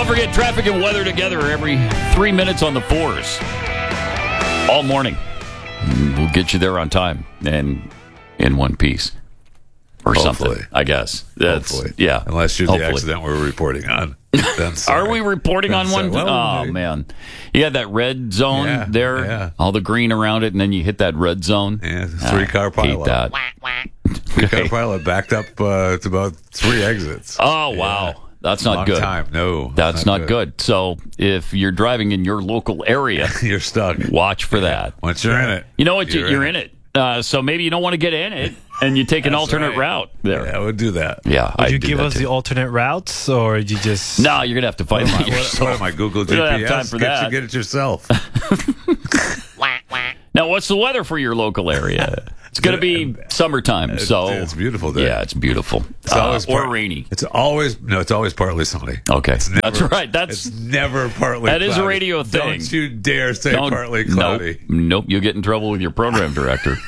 Don't forget traffic and weather together every 3 minutes on the 4s. All morning. We'll get you there on time and in one piece. Or Hopefully. something, I guess. That's, Hopefully. Yeah. Unless you're Hopefully. the accident we're reporting on. Are we reporting on one? Well, man. You had that red zone there, yeah. all the green around it, and then you hit that red zone. Yeah, three-car Hate pilot. that. Three-car pilot backed up to about 3 exits. Oh, wow. That's not Long good. time. No. That's not good. So if you're driving in your local area, You're stuck. watch for that. Once you're in it. You know what? You're in it. So maybe you don't want to get in it, and you take an alternate right. route there. Yeah, we'll do that. Yeah, Would you do give that us too. the alternate routes, or you just... No, you're gonna have to find that What yourself. am I, Google We don't have GPS? time for that. Get it yourself. Now, what's the weather for your local area? It's going to be summertime, so it's beautiful there. Yeah, it's beautiful. It's always or rainy. It's always partly sunny. Okay, It's never, that's right. It's never partly. That is a cloudy. radio thing. Don't you dare say partly cloudy. Nope, you'll get in trouble with your program director.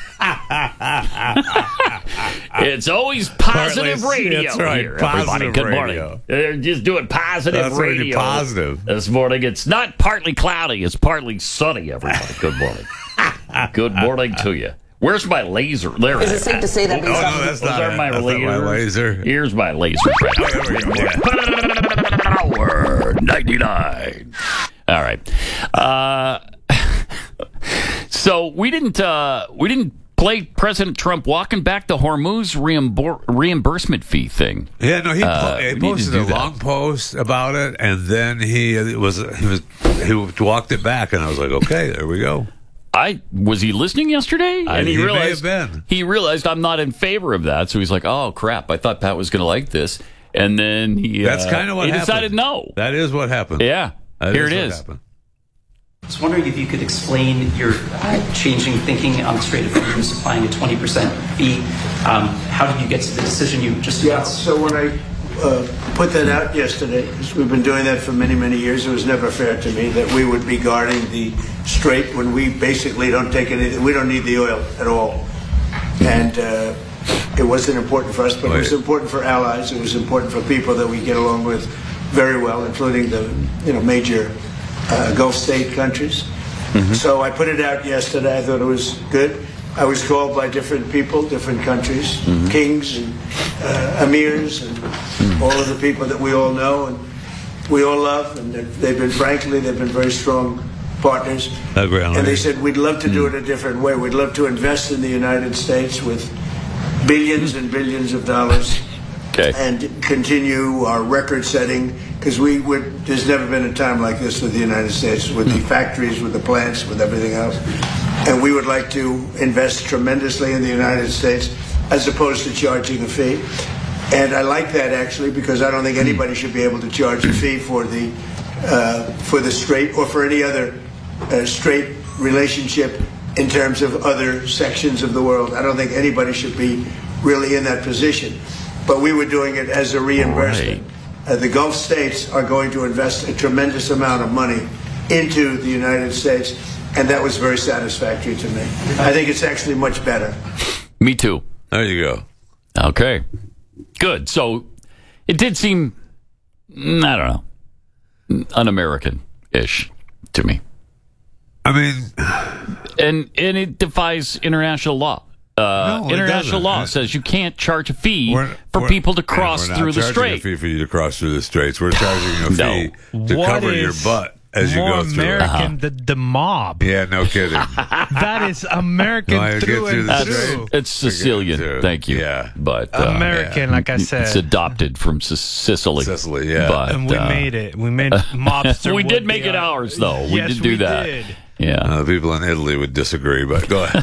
It's always positive Partly- radio that's right, here, everybody. positive Good radio. morning. They're just doing positive That's already radio. positive. This morning, it's not partly cloudy. It's partly sunny, everybody. Good morning. Good morning to you. Where's my laser? There Is it safe to say that based Oh, no, on that's Those not are it. my That's not my laser. Here's my laser. There we go. Yeah. Power 99. All right. So we didn't play President Trump walking back the Hormuz reimbursement fee thing. Yeah, no, he we need to posted do a that. long post about it, and then he walked it back, and I was like, okay, there we go. Was he listening yesterday? And he may realized have been. he realized I'm not in favor of that. So he's like, "Oh crap! I thought Pat was going to like this." And then That's kind of what he happened. decided no. That is what happened. Yeah, That here it what is. happened. I was wondering if you could explain your changing thinking on the Strait of Hormuz, applying a 20% fee. How did you get to the decision you just Yeah, announced? so when I put that out yesterday, because we've been doing that for many, many years, it was never fair to me that we would be guarding the strait when we basically don't take anything. We don't need the oil at all. And it wasn't important for us, but it was important for allies. It was important for people that we get along with very well, including the major Gulf state countries. Mm-hmm. So I put it out yesterday. I thought it was good. I was called by different people, different countries, kings and emirs, and all of the people that we all know and we all love. And they've been very strong partners. And they said, we'd love to do it a different way. We'd love to invest in the United States with billions and billions of dollars. Okay. And continue our record-setting, because there's never been a time like this with the United States, with the factories, with the plants, with everything else. And we would like to invest tremendously in the United States, as opposed to charging a fee. And I like that, actually, because I don't think anybody should be able to charge a fee for the strait or for any other strait relationship in terms of other sections of the world. I don't think anybody should be really in that position. But we were doing it as a reimbursement. The Gulf states are going to invest a tremendous amount of money into the United States, and that was very satisfactory to me. I think it's actually much better. Me too. There you go. Okay. Good. So it did seem, I don't know, un-American-ish to me. I mean, and it defies international law. International doesn't. law says you can't charge a fee for people to cross through the We're not charging a strait. fee for you to cross through the straits. We're charging a fee to What cover your is butt as you go more through it. American the mob. Yeah, no kidding. That is American No, I get through through and the through. strait. It's Sicilian. Too. Thank you. Yeah. But American, like I said. it's adopted from Sicily. Sicily, yeah. But, And we made it. We made mobster. we did would make be it our- ours, though. We Yes, did do that. Did. Yeah. The people in Italy would disagree, but go ahead.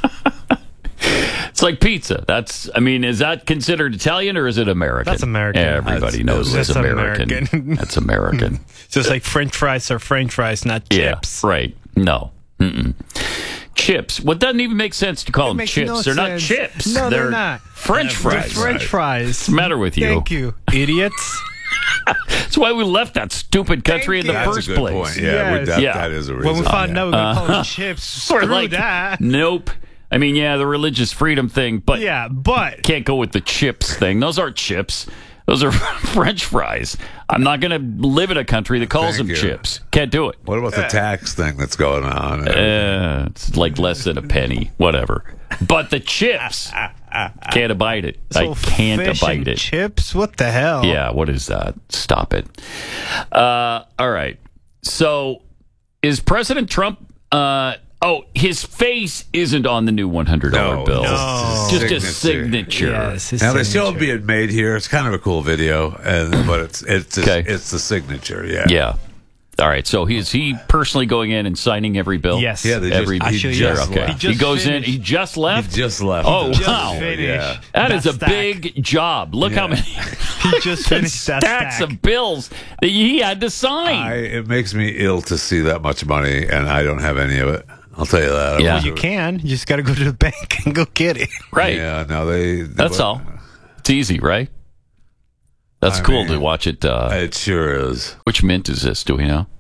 It's like pizza. Is that considered Italian or is it American? That's American. Everybody knows it's That's American. American. That's American. Just like French fries are French fries, not chips. Yeah, right. No. Mm-mm. Chips. What doesn't even make sense to call them makes chips. no they're not sense. chips. No, they're not. French They're fries. French fries. What's the matter with you? Thank you, idiots. That's why we left that stupid country in the Thank That's first a good place. point. Yeah, Yes. Yeah. that is a reason. When we found yeah. out we're going to call them chips, Or screw like, that. nope. I mean, yeah, the religious freedom thing, but Yeah, but can't go with the chips thing. Those aren't chips. Those are French fries. I'm not going to live in a country that calls Thank them you. chips. Can't do it. What about the tax thing that's going on? It's like less than a penny, whatever. But the chips, can't abide it. So I can't fish abide and it. chips? What the hell? Yeah, what is that? Stop it. All right. So is President Trump... his face isn't on the new $100 bill. No. Just a Signature. signature. Yes, his Now they still signature. being made here. It's kind of a cool video, but it's Okay. it's the signature. Yeah. Yeah. All right. So is he personally going in and signing every bill? Yes. Yeah, they Every just, I'll he show you. just okay. left. He He just goes finished. in. He just left. He just left. Oh, Just wow. finished. Yeah. That is a stack. big job. Look how many He just finished that stacks stack. of bills that he had to sign. It makes me ill to see that much money, and I don't have any of it. I'll tell you that. Yeah. Well, you can. You just got to go to the bank and go get it. Right. Yeah. No, they. That's all. It's easy, right? That's I cool mean, to watch it. It sure is. Which mint is this? Do we know?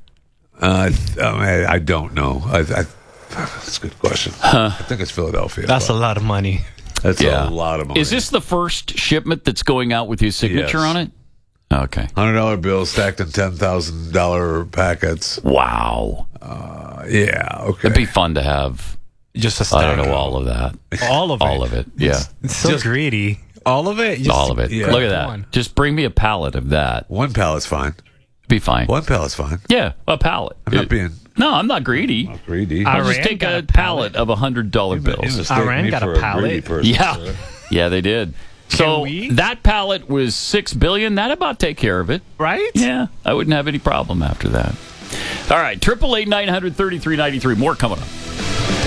I don't know. That's a good question. I think it's Philadelphia. That's a but lot of money. That's a lot of money. Is this the first shipment that's going out with his signature Yes. on it? Okay. $100 bills stacked in $10,000 packets? Wow. Yeah. Okay. It'd be fun to have. Just a I stack. don't know all of that. All of it. All of it. Yeah. It's so Just- greedy. All of it? Just All of it. Yeah. Look at that. One. Just bring me a pallet of that. One pallet's fine. Be fine. One pallet's fine. Yeah, a pallet. I'm not being No, I'm not greedy. greedy. I'll just Iran take got a a pallet of $100 bills. Iran got a pallet. Yeah. Yeah, they did. So we? that pallet was $6 billion. That about take care of it. Right? Yeah, I wouldn't have any problem after that. All right, 888-900-3393. More coming up.